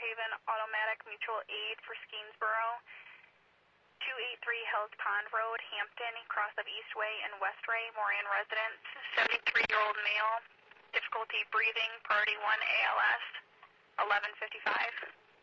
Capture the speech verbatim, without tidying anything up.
Haven Automatic Mutual Aid for Skeensboro. two eighty-three Hills Pond Road, Hampton, cross of Eastway and Westray, Moran residence, seventy-three-year-old male, difficulty breathing, priority one A L S, eleven fifty-five.